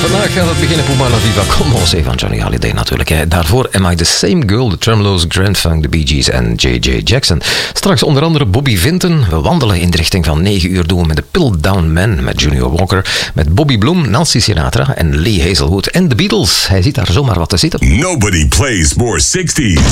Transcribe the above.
Vandaag gaat het beginnen Puma La Viva Como Se van Johnny Hallyday natuurlijk. Hè. Daarvoor Am I The Same Girl, de Tremelo's, Grand Funk, de Bee Gees en J.J. Jackson. Straks onder andere Bobby Vinton. We wandelen in de richting van 9 uur doen we met de Piled Down Man, met Junior Walker, met Bobby Bloom, Nancy Sinatra en Lee Hazelwood en de Beatles. Hij zit daar zomaar wat te zitten. Nobody plays more 60s.